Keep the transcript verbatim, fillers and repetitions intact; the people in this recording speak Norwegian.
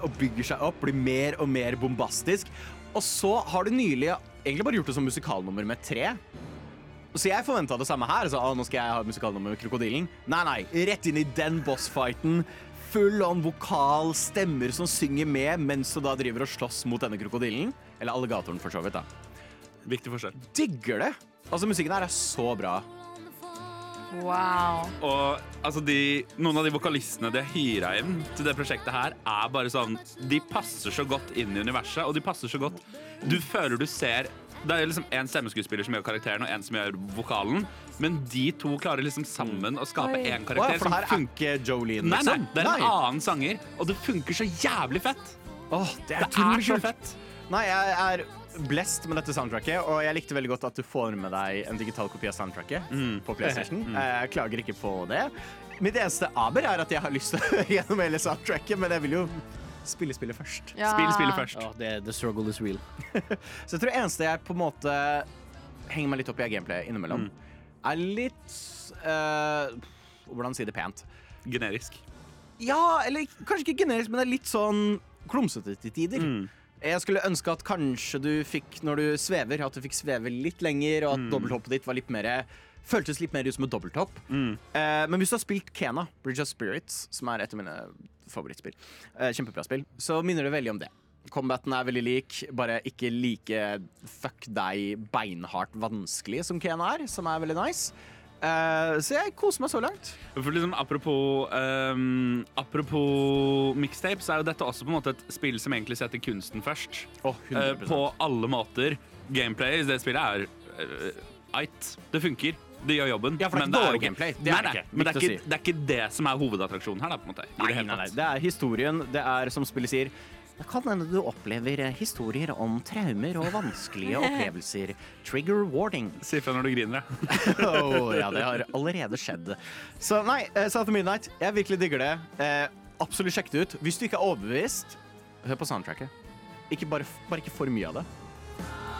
og bygger seg opp, blir mer og mer bombastisk. Og så har du nylig egentlig bare gjort det som musikalnummer med tre. Så jeg forventet det samme her. Så, ah, nå skal jeg ha musikalnummer med krokodillen. Nei, nei, rett inn i den bossfighten. Full on vokal, stemmer som synger med mens du da driver og slåss mot denne krokodillen. Eller alligatoren for så vidt da. Viktig forskjell. Digger det. Altså, musikken her er så bra. Wow. Og altså, de, noen av de vokalistene de har hyret inn til det prosjektet her, er bare sånn, de passer så godt inn i universet, og de passer så godt. Du føler du ser, det er liksom en stemmeskuespiller som gjør karakteren, og en som gjør vokalen, men de to klarer liksom sammen å skape Oi. en Åh, karakter ja, for det her som er ikke Jolene, Nei, nei, liksom. det er en Nei. annen sanger, og det funker så jævlig fett. Åh, det er, Det er så kult. fett. Nei, jeg er blessed med dette soundtracket, og jeg likte veldig godt at du får med deg en digital kopi av soundtracket på PlayStation. Jeg klager ikke på det. Mitt eneste aber er at jeg har lyst til å høre gjennom hele soundtracket, men jeg vil jo spille spillet først. Ja. Spill spillet først. Ja, det, the struggle is real. Så jeg tror det eneste jeg på en måte henger meg litt opp i av gameplay innimellom, er litt uh, hvordan si det pent? Generisk. Ja, eller kanskje ikke generisk, men det er litt sånn klumsete til tider. Mm. Jeg skulle ønske at kanskje du fikk, når du svever, at du fikk sveve litt lenger, og at dobbelthoppet ditt var litt mer, føltes litt mer ut som et dobbelthopp. Mm. Eh, men hvis du har spilt Kena, Bridge of Spirits, som er et av mine favorittspill, eh, kjempebra spill, så minner det veldig om det. Combaten er veldig lik, bare ikke like fuck deg beinhardt vanskelig som Kena er, som er veldig nice. Uh, så jeg koser meg så langt. For liksom, apropos, um, apropos mixtape, så er jo dette også på en måte et spill som egentlig setter kunsten først. Oh, uh, på alle måter. Gameplay i det spillet er uh, eit. Det funker. Det gjør jobben. Ja, for det er men ikke jo dårlig gameplay. Det nei, er det nei, ikke. men det er Viktig å ikke, det er ikke det som er hovedattraksjonen her, da, på en måte. I Nei, det hele nei, nei, tatt. det er historien. Det er som spillet sier. Det kan hende du opplever historier om traumer og vanskelige opplevelser. Trigger warning. Si fra når du griner, ja. Oh, ja, det har allerede skjedd. Så nei, uh, South of Midnight, jeg virkelig digger det. Uh, absolutt sjekk det ut. Hvis du ikke er overbevist, hør på soundtracket. Ikke bare, bare ikke for mye av det.